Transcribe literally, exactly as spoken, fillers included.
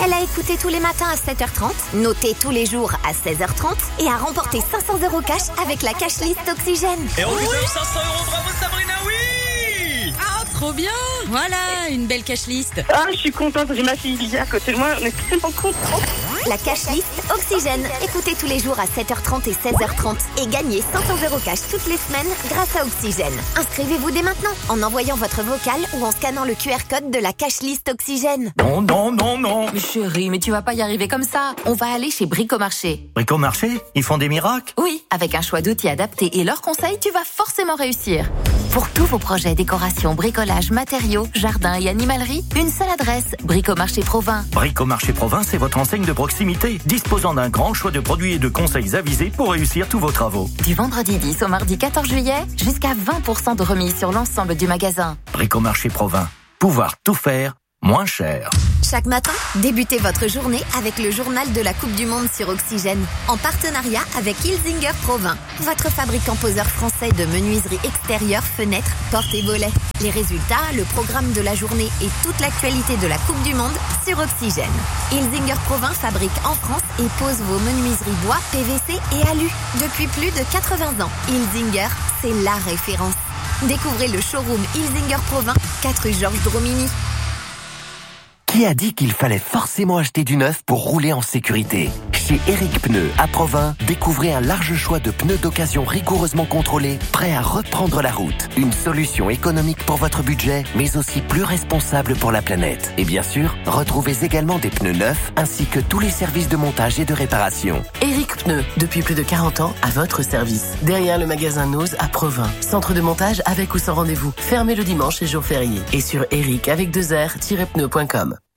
Celle à écouter tous les matins à sept heures trente, notée tous les jours à seize heures trente et à remporter cinq cents euros cash avec la cash list Oxygène. Et on vous donne cinq cents euros, bravo Sabrina, oui. Ah, trop bien. Voilà, une belle cash list. Ah, je suis contente, j'ai ma fille Lisa à côté de moi, on est tellement contents. La cash list Oxygène. Écoutez tous les jours à sept heures trente et seize heures trente et gagnez cinq cents euros cash toutes les semaines grâce à Oxygène. Inscrivez-vous dès maintenant en envoyant votre vocal ou en scannant le Q R code de la cash list Oxygène. Non, non, non, non. Mais chérie, mais tu vas pas y arriver comme ça. On va aller chez Bricomarché. Bricomarché, ils font des miracles? Oui, avec un choix d'outils adaptés et leurs conseils, tu vas forcément réussir. Pour tous vos projets décoration, bricolage, matériaux, jardin et animalerie, une seule adresse, Bricomarché Provins. Bricomarché Provins, c'est votre enseigne de proximité, disposant d'un grand choix de produits et de conseils avisés pour réussir tous vos travaux. Du vendredi dix au mardi quatorze juillet, jusqu'à vingt pour cent de remise sur l'ensemble du magasin. Bricomarché Provins, pouvoir tout faire moins cher. Chaque matin, débutez votre journée avec le journal de la Coupe du Monde sur Oxygène, en partenariat avec Ilzinger Provins, votre fabricant poseur français de menuiserie extérieure, fenêtres, portes et volets. Les résultats, le programme de la journée et toute l'actualité de la Coupe du Monde sur Oxygène. Ilzinger Provins fabrique en France et pose vos menuiseries bois, P V C et alu depuis plus de quatre-vingts ans. Ilzinger, c'est la référence. Découvrez le showroom Ilzinger Provins, quatre rue Georges Dromini. Qui a dit qu'il fallait forcément acheter du neuf pour rouler en sécurité? Chez Eric Pneus, à Provins, découvrez un large choix de pneus d'occasion rigoureusement contrôlés, prêts à reprendre la route. Une solution économique pour votre budget, mais aussi plus responsable pour la planète. Et bien sûr, retrouvez également des pneus neufs, ainsi que tous les services de montage et de réparation. Eric Pneus, depuis plus de quarante ans, à votre service. Derrière le magasin Nose à Provins. Centre de montage avec ou sans rendez-vous. Fermé le dimanche et jour férié. Et sur eric avec deux r tiret pneus point com.